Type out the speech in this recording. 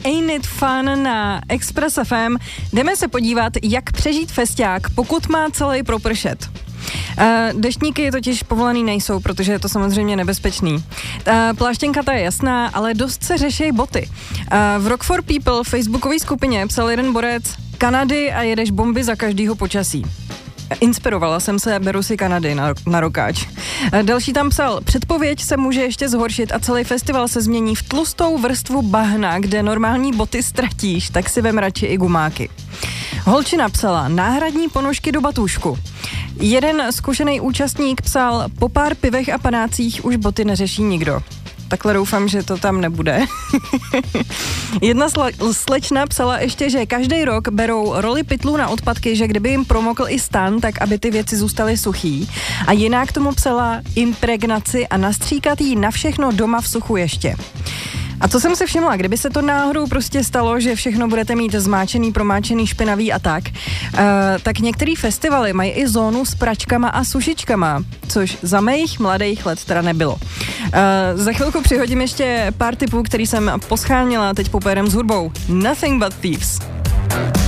Ain't It Fun na Express FM. Jdeme se podívat, jak přežít festiák, pokud má celý propršet. Deštníky totiž povolený nejsou, protože je to samozřejmě nebezpečný. Pláštěnka ta je jasná, ale dost se řeší boty. V Rock for People facebookové skupině psal jeden borec: Kanady a jedeš bomby za každýho počasí. Inspirovala jsem se, beru si Kanady na rokáč. Další tam psal: předpověď se může ještě zhoršit a celý festival se změní v tlustou vrstvu bahna, kde normální boty ztratíš, tak si vem radši i gumáky. Holčina psala: náhradní ponožky do batůžku. Jeden zkušený účastník psal: po pár pivech a panácích už boty neřeší nikdo. Takhle doufám, že to tam nebude. Jedna slečna psala ještě, že každý rok berou roli pytlů na odpadky, že kdyby jim promokl i stan, tak aby ty věci zůstaly suchý. A jiná k tomu psala impregnaci a nastříkat jí na všechno doma v suchu ještě. A co jsem si všimla, kdyby se to náhodou prostě stalo, že všechno budete mít zmáčený, promáčený, špinavý a tak některý festivaly mají i zónu s pračkama a sušičkama, což za mých mladých let teda nebylo. Za chvilku přihodím ještě pár tipů, který jsem poschánila, teď popojedem s hudbou. Nothing but Thieves.